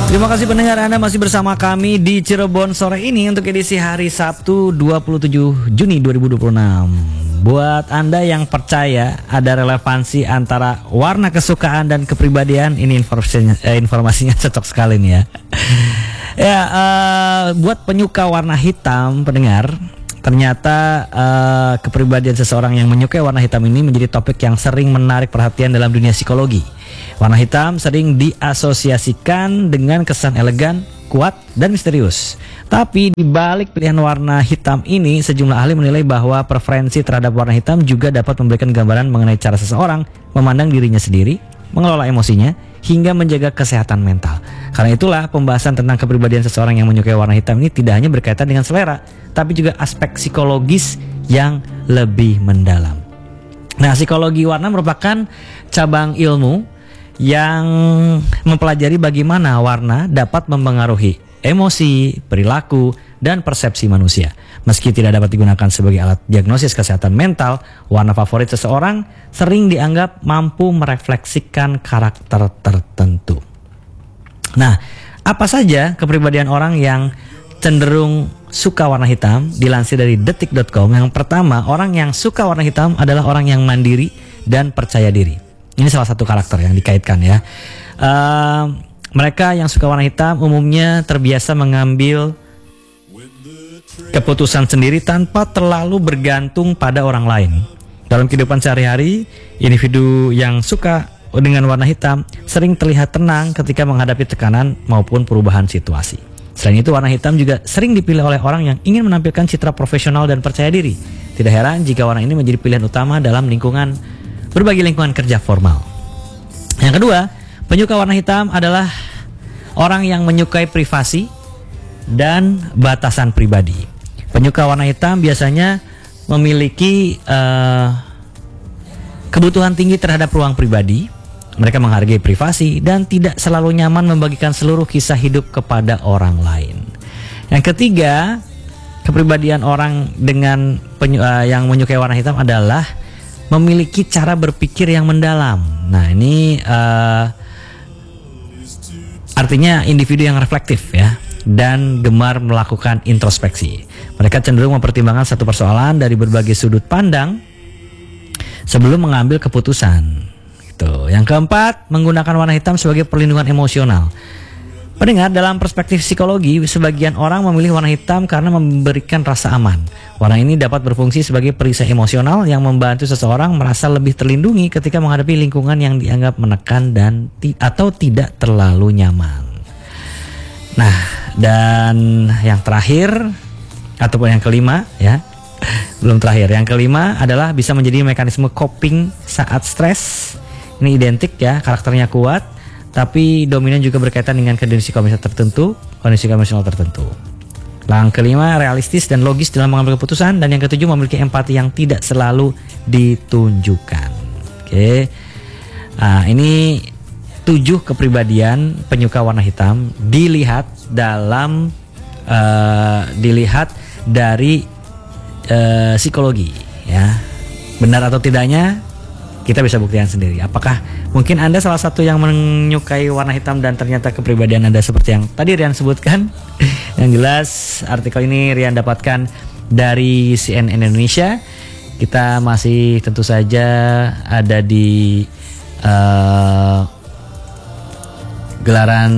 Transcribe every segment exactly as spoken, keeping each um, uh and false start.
Terima kasih pendengar, Anda masih bersama kami di Cirebon sore ini untuk edisi hari Sabtu dua puluh tujuh Juni dua ribu dua puluh enam. Buat Anda yang percaya ada relevansi antara warna kesukaan dan kepribadian, ini informasinya, eh, informasinya cocok sekali nih ya. Ya, uh, buat penyuka warna hitam pendengar, ternyata uh, kepribadian seseorang yang menyukai warna hitam ini menjadi topik yang sering menarik perhatian dalam dunia psikologi. Warna hitam sering diasosiasikan dengan kesan elegan, kuat, dan misterius. Tapi di balik pilihan warna hitam ini, sejumlah ahli menilai bahwa preferensi terhadap warna hitam juga dapat memberikan gambaran mengenai cara seseorang memandang dirinya sendiri, mengelola emosinya, hingga menjaga kesehatan mental. Karena itulah pembahasan tentang kepribadian seseorang yang menyukai warna hitam ini tidak hanya berkaitan dengan selera, tapi juga aspek psikologis yang lebih mendalam. Nah, psikologi warna merupakan cabang ilmu yang mempelajari bagaimana warna dapat mempengaruhi emosi, perilaku, dan persepsi manusia. Meski tidak dapat digunakan sebagai alat diagnosis kesehatan mental, warna favorit seseorang sering dianggap mampu merefleksikan karakter tertentu. Nah, apa saja kepribadian orang yang cenderung suka warna hitam? Dilansir dari detik dot com, yang pertama, orang yang suka warna hitam adalah orang yang mandiri dan percaya diri. Ini salah satu karakter yang dikaitkan ya. Uh, mereka yang suka warna hitam umumnya terbiasa mengambil keputusan sendiri tanpa terlalu bergantung pada orang lain. Dalam kehidupan sehari-hari, individu yang suka dengan warna hitam sering terlihat tenang ketika menghadapi tekanan maupun perubahan situasi. Selain itu, warna hitam juga sering dipilih oleh orang yang ingin menampilkan citra profesional dan percaya diri. Tidak heran jika warna ini menjadi pilihan utama dalam lingkungan berbagai lingkungan kerja formal. Yang kedua, penyuka warna hitam adalah orang yang menyukai privasi dan batasan pribadi. Penyuka warna hitam biasanya memiliki uh, kebutuhan tinggi terhadap ruang pribadi. Mereka menghargai privasi dan tidak selalu nyaman membagikan seluruh kisah hidup kepada orang lain. Yang ketiga, kepribadian orang dengan penyu- uh, yang menyukai warna hitam adalah memiliki cara berpikir yang mendalam. Nah, ini uh, artinya individu yang reflektif ya, dan gemar melakukan introspeksi. Mereka cenderung mempertimbangkan satu persoalan dari berbagai sudut pandang sebelum mengambil keputusan. Gitu. Yang keempat, menggunakan warna hitam sebagai perlindungan emosional. Pendengar, dalam perspektif psikologi, sebagian orang memilih warna hitam karena memberikan rasa aman. Warna ini dapat berfungsi sebagai perisai emosional yang membantu seseorang merasa lebih terlindungi ketika menghadapi lingkungan yang dianggap menekan dan ti- atau tidak terlalu nyaman. Nah, dan yang terakhir ataupun yang kelima ya, belum terakhir. Yang kelima adalah bisa menjadi mekanisme coping saat stres. Ini identik ya, karakternya kuat. Tapi dominan juga berkaitan dengan kondisi emosional tertentu, kondisi emosional tertentu. Yang kelima, realistis dan logis dalam mengambil keputusan. Dan yang ketujuh, memiliki empati yang tidak selalu ditunjukkan. Oke, nah, ini tujuh kepribadian penyuka warna hitam dilihat dalam uh, dilihat dari uh, psikologi, ya. Benar atau tidaknya kita bisa buktikan sendiri. Apakah mungkin Anda salah satu yang menyukai warna hitam dan ternyata kepribadian Anda seperti yang tadi Rian sebutkan? Yang jelas artikel ini Rian dapatkan dari C N N Indonesia. Kita masih tentu saja ada di uh, gelaran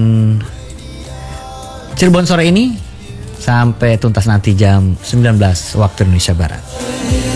Cirebon sore ini sampai tuntas nanti jam sembilan belas waktu Indonesia Barat.